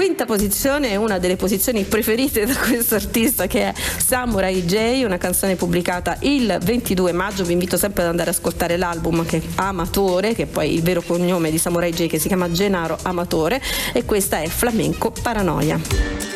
quinta posizione è una delle posizioni preferite da questo artista, che è Samurai J, una canzone pubblicata il 22 maggio. Vi invito sempre ad andare ad ascoltare l'album, che è Amatore, che è poi il vero cognome di Samurai J, che si chiama Gennaro Amatore, e questa è Flamenco Paranoia.